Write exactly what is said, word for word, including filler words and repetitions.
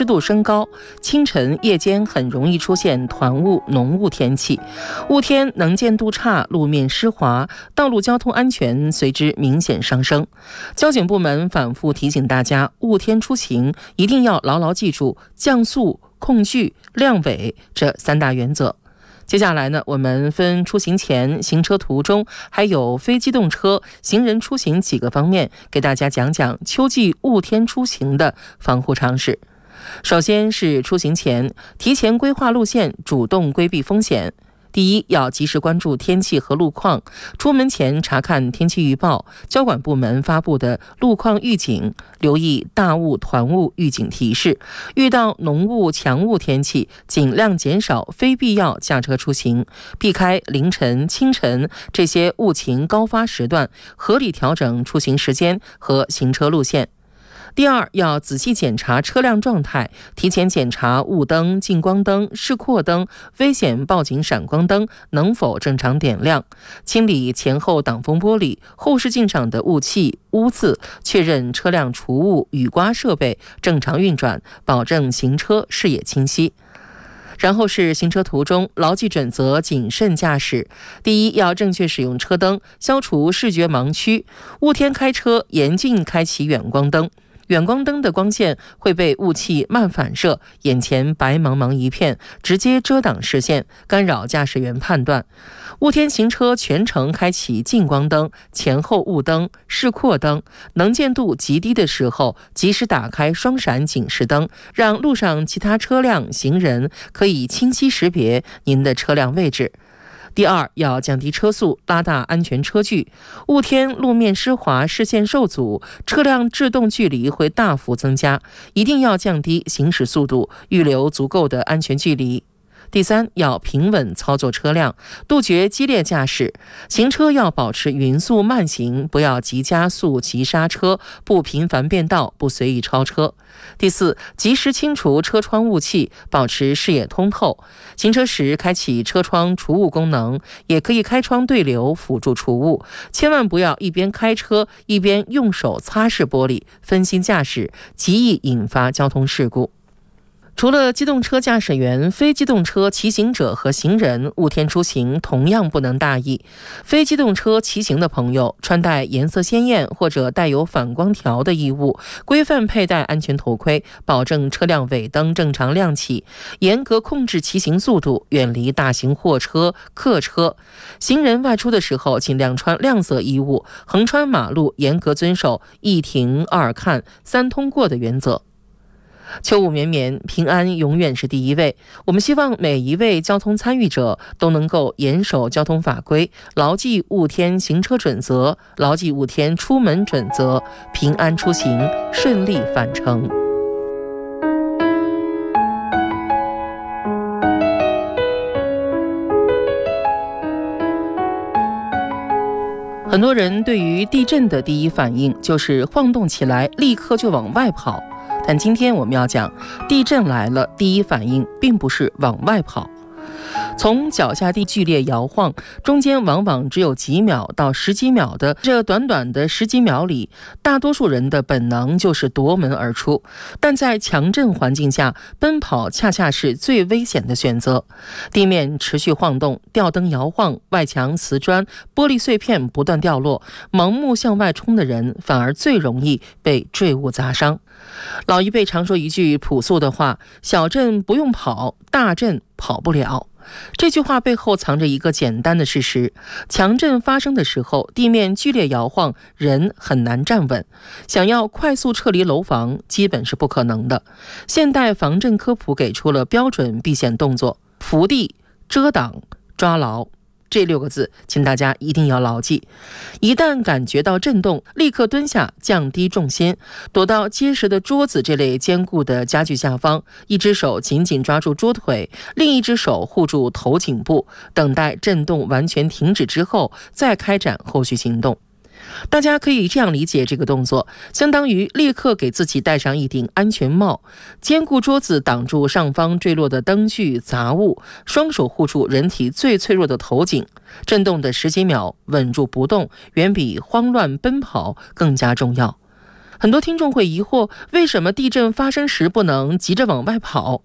湿度升高，清晨、夜间很容易出现团雾、浓雾天气。雾天能见度差，路面湿滑，道路交通安全随之明显上升。交警部门反复提醒大家，雾天出行一定要牢牢记住降速、控距、亮尾这三大原则。接下来呢，我们分出行前、行车途中，还有非机动车、行人出行几个方面，给大家讲讲秋季雾天出行的防护常识。首先是出行前，提前规划路线，主动规避风险。第一，要及时关注天气和路况，出门前查看天气预报、交管部门发布的路况预警，留意大雾、团雾预警提示。遇到浓雾、强雾天气，尽量减少非必要驾车出行，避开凌晨、清晨这些雾情高发时段，合理调整出行时间和行车路线。第二，要仔细检查车辆状态，提前检查雾灯、近光灯、示廓灯、危险报警闪光灯能否正常点亮，清理前后挡风玻璃、后视镜上的雾气、污渍，确认车辆除雾、雨刮设备正常运转，保证行车视野清晰。然后是行车途中，牢记准则，谨慎驾驶。第一，要正确使用车灯，消除视觉盲区。雾天开车，严禁开启远光灯。远光灯的光线会被雾气慢反射，眼前白茫茫一片，直接遮挡视线，干扰驾驶员判断。雾天行车全程开启近光灯、前后雾灯、示廓灯，能见度极低的时候，及时打开双闪警示灯，让路上其他车辆、行人可以清晰识别您的车辆位置。第二，要降低车速，拉大安全车距。雾天路面湿滑，视线受阻，车辆制动距离会大幅增加，一定要降低行驶速度，预留足够的安全距离。第三，要平稳操作车辆，杜绝激烈驾驶。行车要保持匀速慢行，不要急加速、急刹车，不频繁变道，不随意超车。第四，及时清除车窗雾气，保持视野通透。行车时开启车窗除雾功能，也可以开窗对流辅助除雾。千万不要一边开车一边用手擦拭玻璃，分心驾驶，极易引发交通事故。除了机动车驾驶员，非机动车骑行者和行人雾天出行同样不能大意。非机动车骑行的朋友，穿戴颜色鲜艳或者带有反光条的衣物，规范佩戴安全头盔，保证车辆尾灯正常亮起，严格控制骑行速度，远离大型货车、客车。行人外出的时候，尽量穿亮色衣物，横穿马路严格遵守一停、二看、三通过的原则。秋雾绵绵，平安永远是第一位。我们希望每一位交通参与者都能够严守交通法规，牢记雾天行车准则，牢记雾天出门准则，平安出行，顺利返程。很多人对于地震的第一反应就是晃动起来立刻就往外跑，但今天我们要讲，地震来了，第一反应并不是往外跑。从脚下地剧烈摇晃，中间往往只有几秒到十几秒的这短短的十几秒里，大多数人的本能就是夺门而出。但在强震环境下，奔跑恰恰是最危险的选择。地面持续晃动，吊灯摇晃，外墙、瓷砖、玻璃碎片不断掉落，盲目向外冲的人反而最容易被坠物砸伤。老一辈常说一句朴素的话：小震不用跑，大震跑不了。这句话背后藏着一个简单的事实：强震发生的时候，地面剧烈摇晃，人很难站稳，想要快速撤离楼房基本是不可能的。现代防震科普给出了标准避险动作：扶地、遮挡、抓牢。这六个字请大家一定要牢记。一旦感觉到震动，立刻蹲下，降低重心，躲到结实的桌子这类坚固的家具下方，一只手紧紧抓住桌腿，另一只手护住头颈部，等待震动完全停止之后再开展后续行动。大家可以这样理解这个动作，相当于立刻给自己戴上一顶安全帽，坚固桌子挡住上方坠落的灯具杂物，双手护住人体最脆弱的头颈，震动的十几秒稳住不动，远比慌乱奔跑更加重要。 很多听众会疑惑，为什么地震发生时不能急着往外跑？